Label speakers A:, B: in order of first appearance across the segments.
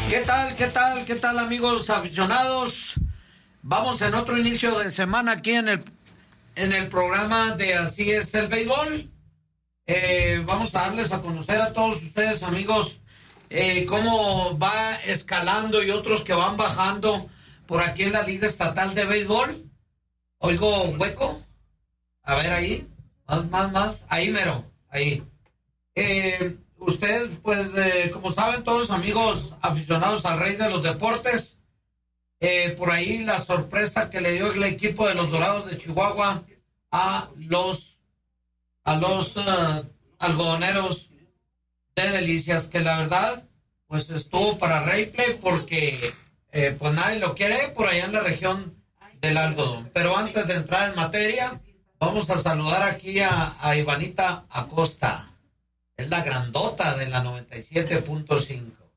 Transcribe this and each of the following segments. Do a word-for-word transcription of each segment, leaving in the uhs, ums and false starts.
A: ¿Qué tal, qué tal, qué tal, amigos aficionados? Vamos en otro inicio de semana aquí en el, en el programa de Así es el Béisbol. Eh, vamos a darles a conocer a todos ustedes, amigos, eh, cómo va escalando y otros que van bajando por aquí en la Liga Estatal de Béisbol. Oigo hueco. A ver ahí. Más, más, más. Ahí mero. Ahí. Eh... Ustedes, pues, eh, como saben todos, amigos aficionados al Rey de los Deportes, eh, por ahí la sorpresa que le dio el equipo de los Dorados de Chihuahua a los a los uh, algodoneros de Delicias, que la verdad, pues estuvo para replay porque eh, pues nadie lo quiere por allá en la región del algodón. Pero antes de entrar en materia, vamos a saludar aquí a, a Ivanita Acosta. Es la grandota de la noventa y siete punto cinco.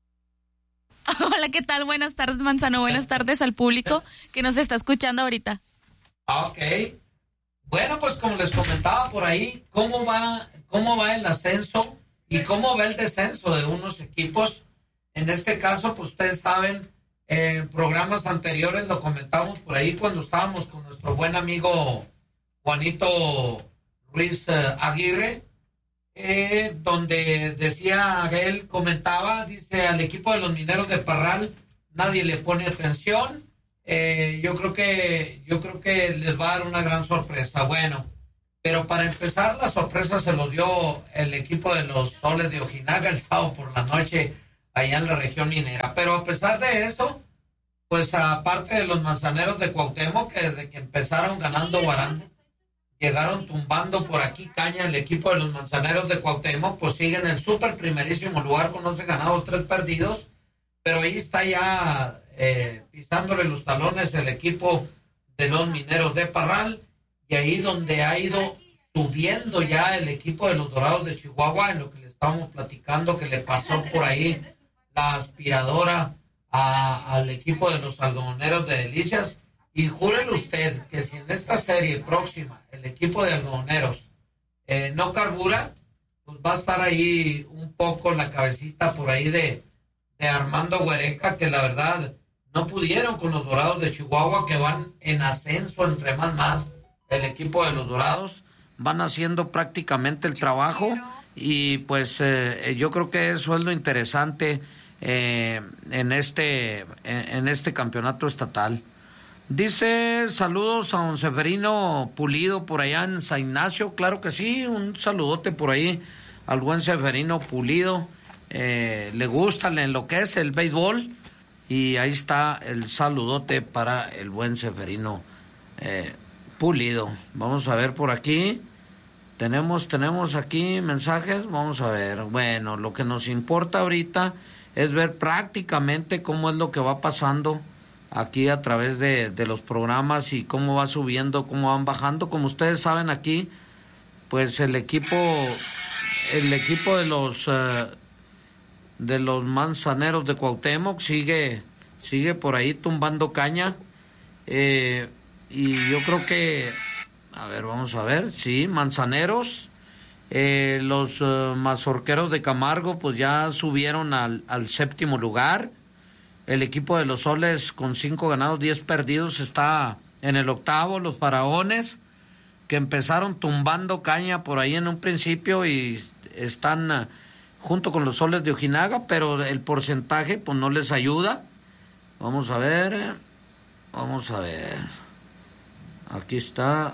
B: Hola, ¿qué tal? Buenas tardes, Manzano. Buenas tardes al público que nos está escuchando ahorita.
A: Ok. Bueno, pues como les comentaba por ahí, ¿cómo va, cómo va el ascenso y cómo va el descenso de unos equipos? En este caso, pues ustedes saben, en programas anteriores lo comentamos por ahí cuando estábamos con nuestro buen amigo Juanito Ruiz eh, Aguirre. Eh, donde decía, él comentaba, dice, al equipo de los Mineros de Parral nadie le pone atención. Eh, yo creo que yo creo que les va a dar una gran sorpresa. Bueno, pero para empezar, la sorpresa se lo dio el equipo de los Soles de Ojinaga el sábado por la noche allá en la región minera. Pero a pesar de eso, pues aparte de los Manzaneros de Cuauhtémoc, que desde que empezaron ganando Guaranda, llegaron tumbando por aquí caña el equipo de los Manzaneros de Cuauhtémoc, pues siguen en el súper primerísimo lugar con once ganados, tres perdidos, pero ahí está ya eh, pisándole los talones el equipo de los Mineros de Parral, y ahí donde ha ido subiendo ya el equipo de los Dorados de Chihuahua, en lo que le estábamos platicando, que le pasó por ahí la aspiradora a, al equipo de los algodoneros de Delicias. Y júrele usted que si en esta serie próxima el equipo de algodoneros eh, no carbura, pues va a estar ahí un poco la cabecita por ahí de, de Armando Huereca, que la verdad no pudieron con los Dorados de Chihuahua, que van en ascenso entre más más. El equipo de los Dorados van haciendo prácticamente el trabajo y pues eh, yo creo que eso es lo interesante eh, en este en, en este campeonato estatal. Dice, saludos a don Severino Pulido por allá en San Ignacio. Claro que sí, un saludote por ahí al buen Severino Pulido. Eh, le gusta, le enloquece el béisbol. Y ahí está el saludote para el buen Severino eh, Pulido. Vamos a ver por aquí. Tenemos, tenemos aquí mensajes. Vamos a ver. Bueno, lo que nos importa ahorita es ver prácticamente cómo es lo que va pasando aquí a través de, de los programas y cómo va subiendo, cómo van bajando. Como ustedes saben aquí, pues el equipo el equipo de los uh, de los Manzaneros de Cuauhtémoc sigue sigue por ahí tumbando caña, eh, y yo creo que, a ver, vamos a ver, sí, Manzaneros, eh, los uh, Mazorqueros de Camargo pues ya subieron al, al séptimo lugar. El equipo de los Soles con cinco ganados, diez perdidos está en el octavo. Los Faraones, que empezaron tumbando caña por ahí en un principio y están uh, junto con los Soles de Ojinaga, pero el porcentaje pues no les ayuda. Vamos a ver, vamos a ver. Aquí está.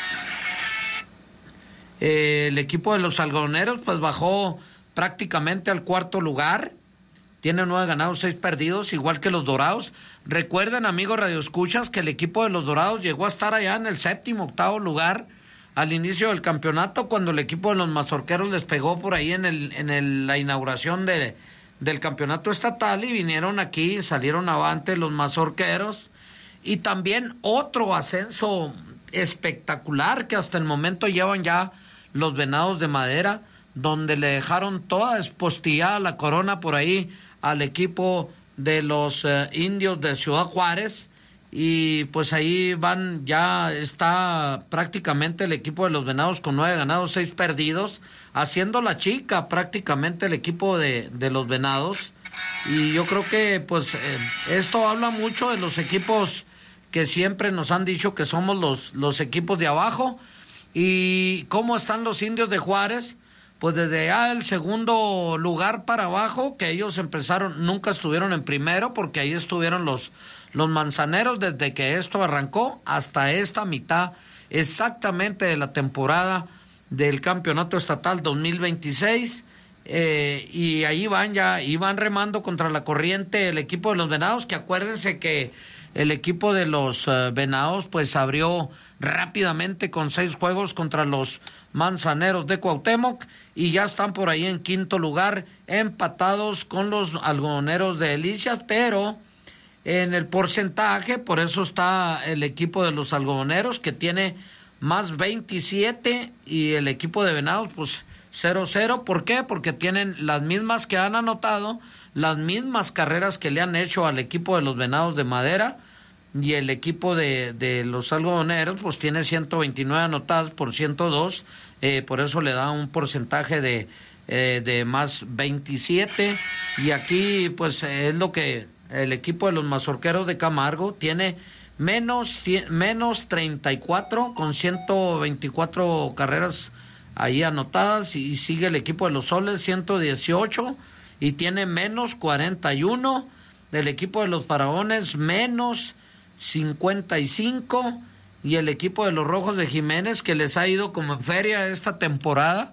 A: Eh, el equipo de los algodoneros pues bajó prácticamente al cuarto lugar. Tiene nueve ganados, seis perdidos, igual que los Dorados. Recuerden, amigos radioescuchas, que el equipo de los Dorados llegó a estar allá en el séptimo, octavo lugar al inicio del campeonato, cuando el equipo de los Mazorqueros les pegó por ahí en el en el, la inauguración de, del campeonato estatal, y vinieron aquí, salieron avante los Mazorqueros. Y también otro ascenso espectacular que hasta el momento llevan ya los Venados de Madera, donde le dejaron toda despostillada la corona por ahí al equipo de los uh, Indios de Ciudad Juárez, y pues ahí van, ya está prácticamente el equipo de los Venados con nueve ganados, seis perdidos, haciendo la chica prácticamente el equipo de, de los Venados,
C: y yo creo que pues eh, esto habla mucho de los equipos que siempre nos han dicho que somos los, los equipos de abajo. ¿Y cómo están los Indios de Juárez? Pues desde ya el segundo lugar para abajo, que ellos empezaron, nunca estuvieron en primero, porque ahí estuvieron los, los Manzaneros desde que esto arrancó hasta esta mitad exactamente de la temporada del campeonato estatal dos mil veintiséis. Eh, y ahí van ya, iban remando contra la corriente el equipo de los Venados, que acuérdense que el equipo de los uh, Venados pues abrió rápidamente con seis juegos contra los Manzaneros de Cuauhtémoc y ya están por ahí en quinto lugar, empatados con los Algodoneros de Delicias, pero en el porcentaje, por eso está el equipo de los Algodoneros, que tiene más veintisiete, y el equipo de Venados pues cero cero. ¿Por qué? Porque tienen las mismas que han anotado, las mismas carreras que le han hecho al equipo de los Venados de Madera, y el equipo de, de los Algodoneros pues tiene ciento veintinueve anotadas por ciento dos, eh, por eso le da un porcentaje de, eh, de más veintisiete, y aquí pues es lo que el equipo de los Mazorqueros de Camargo tiene menos, menos treinta y cuatro con ciento veinticuatro carreras ahí anotadas, y sigue el equipo de los Soles ciento dieciocho y tiene menos cuarenta y uno, del equipo de los Faraones menos cincuenta y cinco, y el equipo de los Rojos de Jiménez, que les ha ido como en feria esta temporada,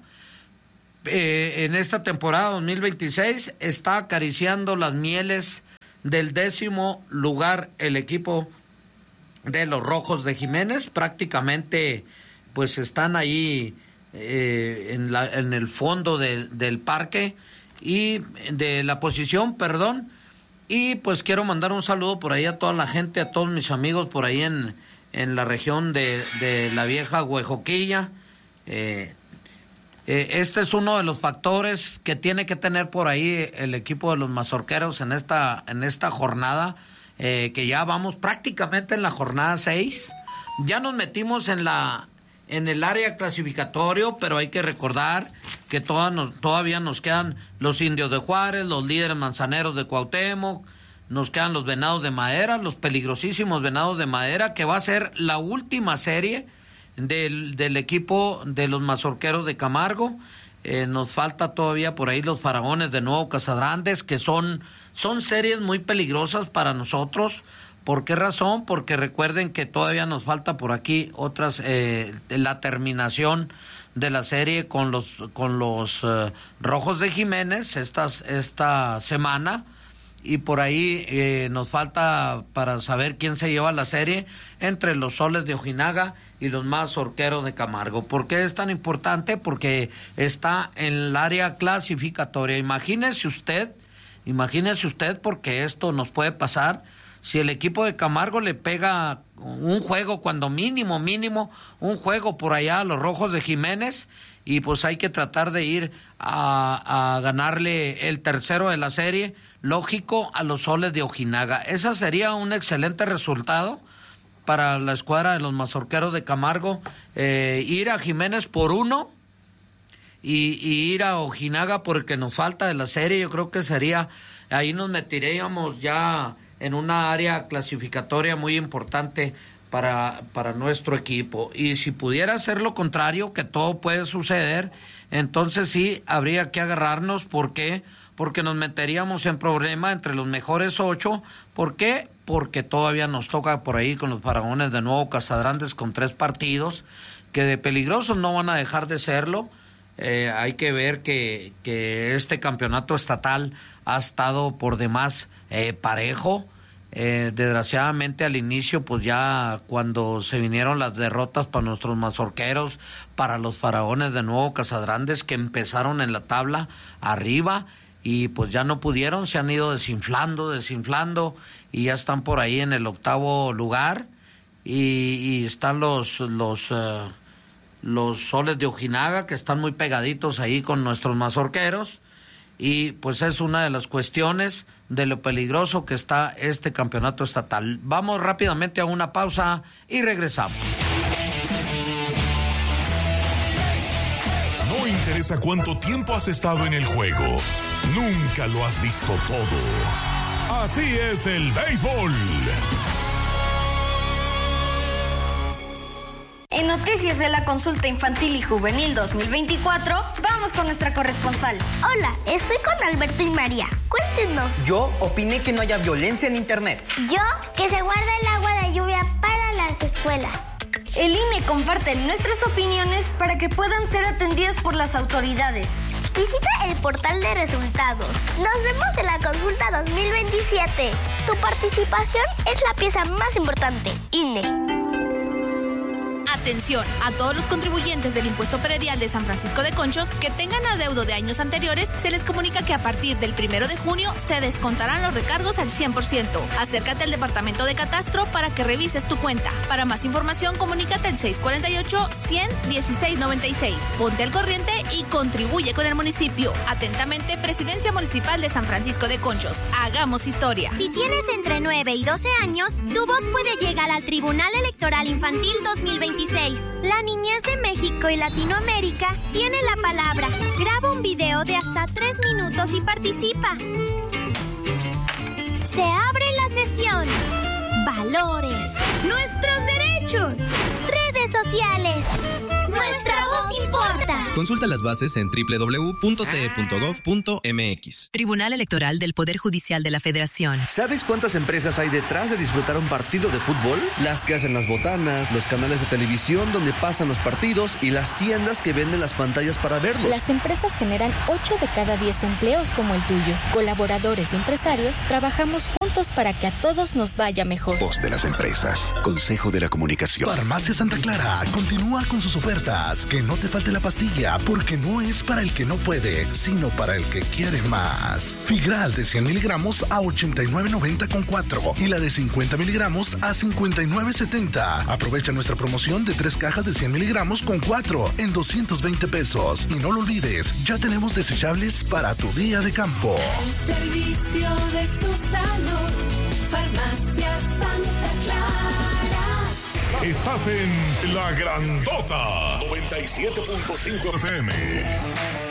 C: eh, en esta temporada dos mil veintiséis está acariciando las mieles del décimo lugar el equipo de los Rojos de Jiménez. Prácticamente pues están ahí eh, en, la, en el fondo de, del parque y de la posición, perdón. Y pues quiero mandar un saludo por ahí a toda la gente, a todos mis amigos por ahí en, en la región de, de la vieja Huejoquilla. Eh, eh, este es uno de los factores que tiene que tener por ahí el equipo de los Mazorqueros en esta, en esta jornada, eh, que ya vamos prácticamente en la jornada seis. Ya nos metimos en la en el área clasificatorio, pero hay que recordar que toda nos, todavía nos quedan los Indios de Juárez, los líderes manzaneros de Cuauhtémoc, nos quedan los Venados de Madera, los peligrosísimos Venados de Madera, que va a ser la última serie del, del equipo de los Mazorqueros de Camargo. Eh, nos falta todavía por ahí los Faraones de Nuevo Casadrandes, que son, son series muy peligrosas para nosotros. ¿Por qué razón? Porque recuerden que todavía nos falta por aquí otras, eh, la terminación de la serie con los con los eh, Rojos de Jiménez estas, esta semana, y por ahí eh, nos falta para saber quién se lleva la serie entre los Soles de Ojinaga y los Mazorqueros de Camargo. ¿Por qué es tan importante? Porque está en el área clasificatoria. Imagínese usted, imagínese usted, porque esto nos puede pasar. Si el equipo de Camargo le pega un juego, cuando mínimo, mínimo, un juego por allá a los Rojos de Jiménez, y pues hay que tratar de ir a, a ganarle el tercero de la serie, lógico, a los Soles de Ojinaga. Ese sería un excelente resultado para la escuadra de los Mazorqueros de Camargo, eh, ir a Jiménez por uno y, y ir a Ojinaga por el que nos falta de la serie. Yo creo que sería, ahí nos meteríamos ya en una área clasificatoria muy importante para, para nuestro equipo. Y si pudiera ser lo contrario, que todo puede suceder, entonces sí habría que agarrarnos. ¿Por qué? Porque nos meteríamos en problema entre los mejores ocho. ¿Por qué? Porque todavía nos toca por ahí con los Faraones de Nuevo Casadrandes con tres partidos, que de peligrosos no van a dejar de serlo. Eh, hay que ver que, que este campeonato estatal ha estado por demás eh, parejo. Eh, desgraciadamente al inicio, pues ya cuando se vinieron las derrotas para nuestros Mazorqueros, para los Faraones de Nuevo Casadrandes, que empezaron en la tabla arriba y pues ya no pudieron, se han ido desinflando, desinflando y ya están por ahí en el octavo lugar, y, y están los los uh, los Soles de Ojinaga, que están muy pegaditos ahí con nuestros Mazorqueros. Y pues es una de las cuestiones de lo peligroso que está este campeonato estatal. Vamos rápidamente a una pausa y regresamos.
D: No interesa cuánto tiempo has estado en el juego. Nunca lo has visto todo. Así es el béisbol.
E: En noticias de la consulta infantil y juvenil dos mil veinticuatro, vamos con nuestra corresponsal.
F: Hola, estoy con Alberto y María. Cuéntenos.
G: Yo opiné que no haya violencia en internet.
F: Yo, que se guarde el agua de lluvia para las escuelas.
E: El I N E comparte nuestras opiniones para que puedan ser atendidas por las autoridades.
F: Visita el portal de resultados. Nos vemos en la consulta dos mil veintisiete. Tu participación es la pieza más importante. I N E.
H: Atención a todos los contribuyentes del impuesto predial de San Francisco de Conchos que tengan adeudo de años anteriores. Se les comunica que a partir del primero de junio se descontarán los recargos al cien por ciento. Acércate al departamento de catastro para que revises tu cuenta. Para más información, comunícate al seis cuatro ocho, cien, dieciséis noventa y seis. Ponte al corriente y contribuye con el municipio. Atentamente, Presidencia Municipal de San Francisco de Conchos. Hagamos historia.
I: Si tienes entre nueve y doce años, tu voz puede llegar al Tribunal Electoral Infantil dos mil veintiséis. La niñez de México y Latinoamérica tiene la palabra. Graba un video de hasta tres minutos y participa. Se abre la sesión. Valores. Nuestros derechos. Redes sociales. Nuestra voz importa.
J: Consulta las bases en doble u doble u doble u punto t e punto gov punto m x.
K: Tribunal Electoral del Poder Judicial de la Federación.
L: ¿Sabes cuántas empresas hay detrás de disfrutar un partido de fútbol? Las que hacen las botanas, los canales de televisión donde pasan los partidos y las tiendas que venden las pantallas para verlos.
M: Las empresas generan ocho de cada diez empleos como el tuyo. Colaboradores y empresarios trabajamos juntos para que a todos nos vaya mejor.
N: Voz de las empresas. Consejo de la Comunicación.
O: Farmacia Santa Clara continúa con sus ofertas. Que no te falte la pastilla, porque no es para el que no puede, sino para el que quiere más. Figral de cien miligramos a ochenta y nueve noventa con cuatro y la de cincuenta miligramos a cincuenta y nueve setenta. Aprovecha nuestra promoción de tres cajas de cien miligramos con cuatro en doscientos veinte pesos. Y no lo olvides, ya tenemos desechables para tu día de campo.
P: El servicio de su salud, Farmacia Santa Clara.
D: Estás en La Grandota noventa y siete punto cinco F M.